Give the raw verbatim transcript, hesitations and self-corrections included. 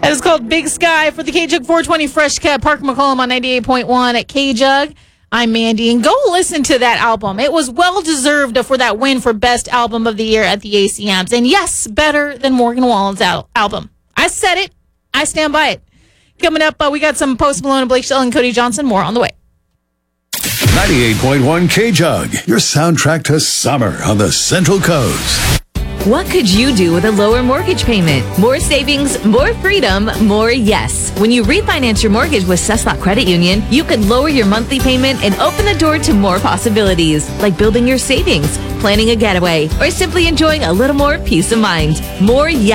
That is called Big Sky for the K-Jug four twenty Fresh Cut. Park McCollum on ninety-eight point one at K-Jug. I'm Mandy, and go listen to that album. It was well-deserved for that win for Best Album of the Year at the A C Ms. And yes, better than Morgan Wallen's al- album. I said it. I stand by it. Coming up, uh, we got some Post Malone and Blake Shelton and Cody Johnson. More on the way. ninety-eight point one K-Jug, your soundtrack to summer on the Central Coast. What could you do with a lower mortgage payment? More savings, more freedom, more yes. When you refinance your mortgage with Cesslot Credit Union, you can lower your monthly payment and open the door to more possibilities, like building your savings, planning a getaway, or simply enjoying a little more peace of mind. More yes.